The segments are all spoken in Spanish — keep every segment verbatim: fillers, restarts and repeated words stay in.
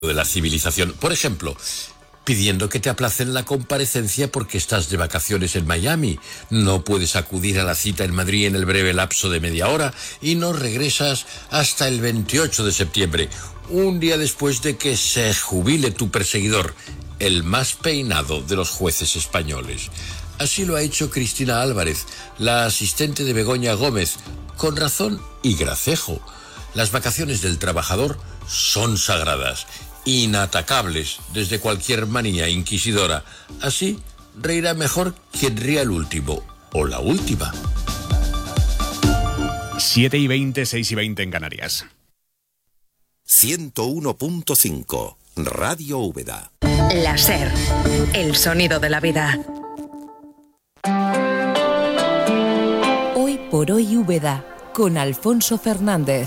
de la civilización. Por ejemplo, pidiendo que te aplacen la comparecencia porque estás de vacaciones en Miami, no puedes acudir a la cita en Madrid en el breve lapso de media hora y no regresas hasta el veintiocho de septiembre, un día después de que se jubile tu perseguidor, el más peinado de los jueces españoles. Así lo ha hecho Cristina Álvarez, la asistente de Begoña Gómez, con razón y gracejo. Las vacaciones del trabajador son sagradas, inatacables desde cualquier manía inquisidora. Así reirá mejor quien ría el último o la última. siete y veinte, seis y veinte en Canarias. ciento uno punto cinco Radio Úbeda. La SER, el sonido de la vida. Hoy por hoy Úbeda, con Alfonso Fernández.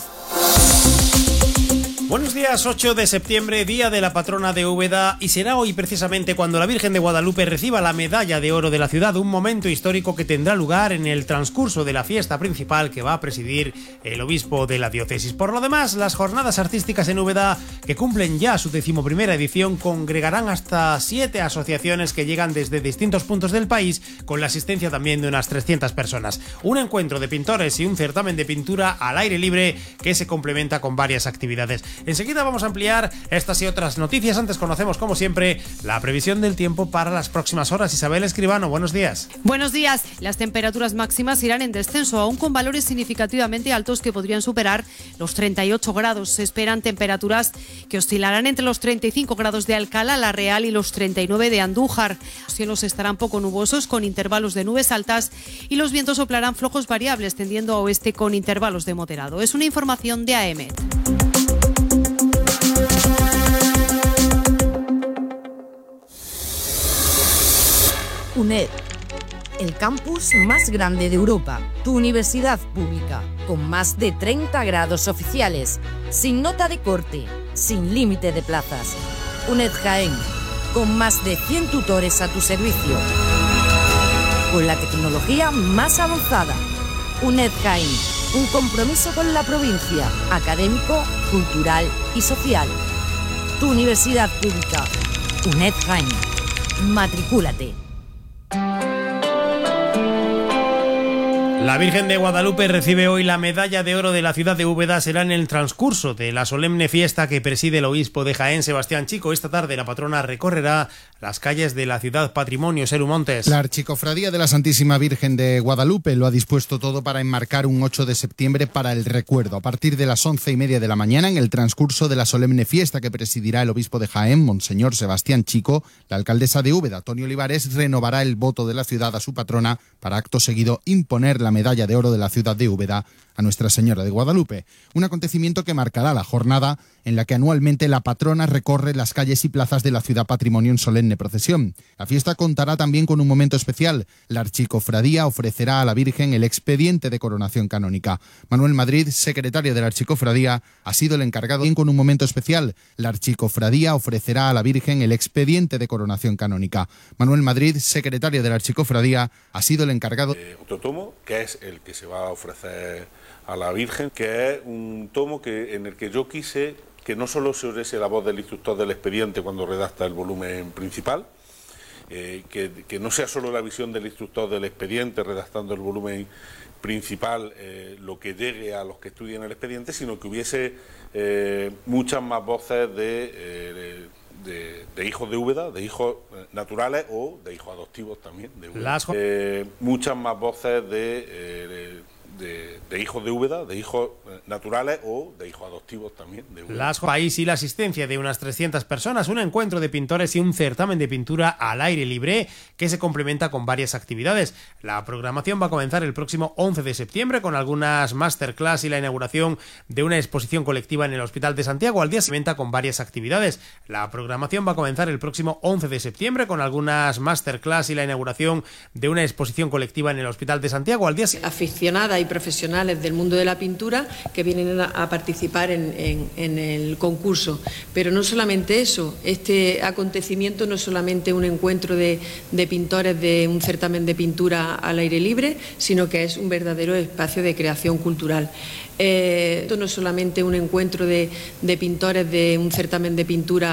Buenos días, ocho de septiembre, día de la patrona de Úbeda, y será hoy precisamente cuando la Virgen de Guadalupe reciba la medalla de oro de la ciudad, un momento histórico que tendrá lugar en el transcurso de la fiesta principal que va a presidir el obispo de la diócesis. Por lo demás, las jornadas artísticas en Úbeda, que cumplen ya su decimoprimera edición, congregarán hasta siete asociaciones que llegan desde distintos puntos del país, con la asistencia también de unas trescientas personas. Un encuentro de pintores y un certamen de pintura al aire libre que se complementa con varias actividades. Enseguida vamos a ampliar estas y otras noticias. Antes conocemos, como siempre, la previsión del tiempo para las próximas horas. Isabel Escribano, buenos días. Buenos días. Las temperaturas máximas irán en descenso, aún con valores significativamente altos que podrían superar los treinta y ocho grados. Se esperan temperaturas que oscilarán entre los treinta y cinco grados de Alcalá, La Real, y los treinta y nueve de Andújar. Los cielos estarán poco nubosos, con intervalos de nubes altas, y los vientos soplarán flojos variables, tendiendo a oeste con intervalos de moderado. Es una información de A E M E T. U N E D, el campus más grande de Europa, tu universidad pública, con más de treinta grados oficiales, sin nota de corte, sin límite de plazas. U N E D Jaén, con más de cien tutores a tu servicio, con la tecnología más avanzada. U N E D Jaén, un compromiso con la provincia, académico, cultural y social. Tu universidad pública, U N E D Jaén. Matricúlate. La Virgen de Guadalupe recibe hoy la medalla de oro de la ciudad de Úbeda. Será en el transcurso de la solemne fiesta que preside el obispo de Jaén, Sebastián Chico. Esta tarde la patrona recorrerá las calles de la ciudad patrimonio. Seru Montes. La Archicofradía de la Santísima Virgen de Guadalupe lo ha dispuesto todo para enmarcar un ocho de septiembre para el recuerdo. A partir de las once y media de la mañana, en el transcurso de la solemne fiesta que presidirá el obispo de Jaén, Monseñor Sebastián Chico, la alcaldesa de Úbeda, Toni Olivares, renovará el voto de la ciudad a su patrona para, acto seguido, imponer la medalla de oro de la ciudad de Úbeda a Nuestra Señora de Guadalupe, un acontecimiento que marcará la jornada en la que anualmente la patrona recorre las calles y plazas de la ciudad patrimonio en solemne procesión. La fiesta contará también con un momento especial. La Archicofradía ofrecerá a la Virgen el expediente de coronación canónica. Manuel Madrid, secretario de la Archicofradía, ha sido el encargado. También con un momento especial. La Archicofradía ofrecerá a la Virgen el expediente de coronación canónica. Manuel Madrid, secretario de la Archicofradía, ha sido el encargado. Eh, otro tomo, que es el que se va a ofrecer a la Virgen, que es un tomo que, en el que yo quise que no solo se oyese la voz del instructor del expediente cuando redacta el volumen principal, eh, que, que no sea solo la visión del instructor del expediente redactando el volumen principal eh, lo que llegue a los que estudian el expediente, sino que hubiese eh, muchas más voces de, eh, de, de hijos de Úbeda, de hijos naturales o de hijos adoptivos también de Úbeda. Las... Eh, muchas más voces de... Eh, De, de hijos de Úbeda, de hijos naturales o de hijos adoptivos también de Úbeda. Las país y la asistencia de unas trescientas personas, un encuentro de pintores y un certamen de pintura al aire libre que se complementa con varias actividades. La programación va a comenzar el próximo once de septiembre con algunas masterclass y la inauguración de una exposición colectiva en el Hospital de Santiago. Al día siguiente con varias actividades. La programación va a comenzar el próximo once de septiembre con algunas masterclass y la inauguración de una exposición colectiva en el Hospital de Santiago. Al día aficionada aficionadas y profesionales del mundo de la pintura que vienen a, a participar en, en, en el concurso. Pero no solamente eso, este acontecimiento no es solamente un encuentro de, de pintores de un certamen de pintura al aire libre, sino que es un verdadero espacio de creación cultural. Eh, esto no es solamente un encuentro de, de pintores de un certamen de pintura